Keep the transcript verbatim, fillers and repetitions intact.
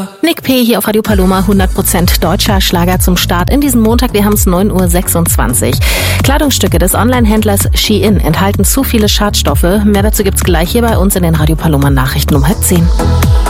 Nick P. hier auf Radio Paloma, hundert Prozent deutscher Schlager zum Start in diesem Montag. Wir haben es neun Uhr sechsundzwanzig. Kleidungsstücke des Online-Händlers Shein enthalten zu viele Schadstoffe. Mehr dazu gibt's gleich hier bei uns in den Radio Paloma Nachrichten um halb zehn.